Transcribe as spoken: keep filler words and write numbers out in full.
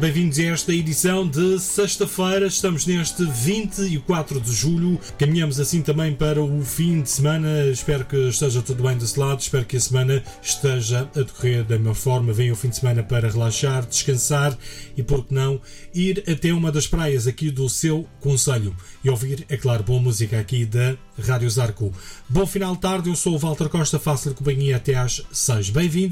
bem-vindos a esta edição de sexta-feira. Estamos neste vinte e quatro de julho, caminhamos assim também para o fim de semana. Espero que esteja tudo bem desse lado, espero que a semana esteja a decorrer da melhor forma. Venha o fim de semana para relaxar, descansar e, por que não, ir até uma das praias aqui do seu concelho e ouvir, é claro, boa música aqui da Rádio Zarco. Bom final de tarde, eu sou o Walter Costa, faço-lhe companhia até às seis. Bem-vindo.